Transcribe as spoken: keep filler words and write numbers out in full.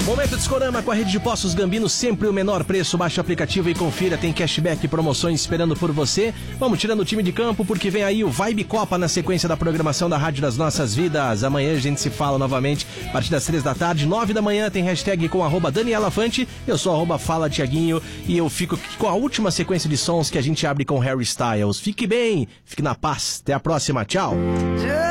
Momento Discorama com a rede de postos Gambino, sempre o menor preço, baixe o aplicativo e confira, tem cashback e promoções esperando por você. Vamos tirando o time de campo porque vem aí o Vibe Copa na sequência da programação da Rádio das Nossas Vidas. Amanhã a gente se fala novamente a partir das três da tarde, nove da manhã tem hashtag com arroba Daniela Fante, eu sou arroba Fala Tiaguinho e eu fico com a última sequência de sons que a gente abre com Harry Styles. Fique bem, fique na paz, até a próxima, tchau!